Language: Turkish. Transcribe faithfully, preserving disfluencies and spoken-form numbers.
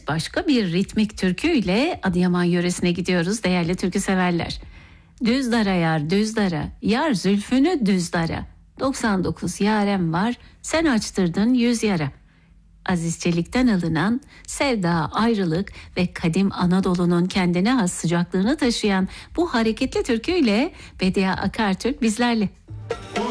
Evet, başka bir ritmik türküyle Adıyaman yöresine gidiyoruz değerli türkü severler. Düz dara yar düz dara, yar zülfünü düz dara. doksan dokuz yarem var, sen açtırdın yüz yara. Aziz Çelik'ten alınan sevda, ayrılık ve kadim Anadolu'nun kendine has sıcaklığını taşıyan bu hareketli türküyle Bediye Akartürk bizlerle.